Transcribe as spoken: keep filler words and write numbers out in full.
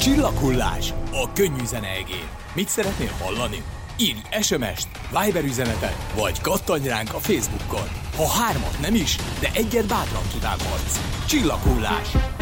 Csillaghullás a könnyű zene egén. Mit szeretnél hallani? Írj es em est, Viber üzenetet, vagy kattanj ránk a Facebookon. Ha hármat nem is, de egyet bátran tudálhatsz. Csillaghullás.